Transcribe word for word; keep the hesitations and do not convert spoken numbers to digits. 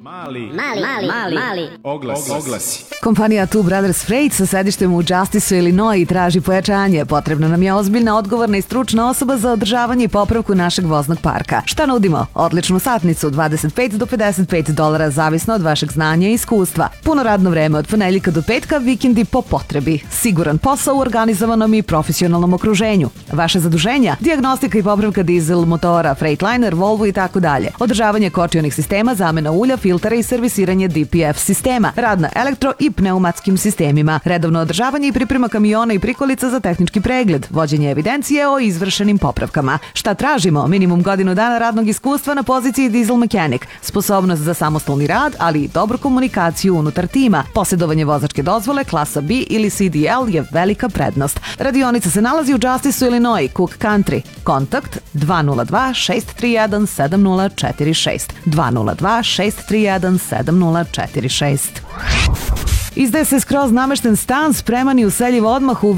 Mali, mali, mali, mali. Oglas. Oglasi. Kompanija Two Brothers Freight sa sedištem u Justiceu, Illinois traži pojačanje. Potrebna nam je ozbiljna, odgovorna i stručna osoba za održavanje i popravku našeg voznog parka. Šta nudimo? Odličnu satnicu, dvadeset pet do pedeset pet dolara, zavisno od vašeg znanja i iskustva. Puno radno vreme od ponedeljka do petka, vikendi po potrebi. Siguran posao u organizovanom i profesionalnom okruženju. Vaše zaduženja? Dijagnostika i popravka dizel motora, Freightliner, Volvo i tako dalje. Održavanje kočionih sistema, zamena ulja, filtera i servisiranje D P F sistema. Rad na elektro i pneumatskim sistemima. Redovno održavanje i priprema kamiona i prikolica za tehnički pregled. Vođenje evidencije o izvršenim popravkama. Šta tražimo? Minimum godinu dana radnog iskustva na poziciji diesel mechanic. Sposobnost za samostalni rad, ali i dobru komunikaciju unutar tima. Posjedovanje vozačke dozvole, klasa B ili C D L je velika prednost. Radionica se nalazi u Justiceu, Illinois, Cook Country. Kontakt dva nula dva šest tri jedan sedam nula četiri šest. dva nula dva šest tri jedan sedam nula četiri šest. Izdaje se skroz namešten stan, spreman i useljiv odmah u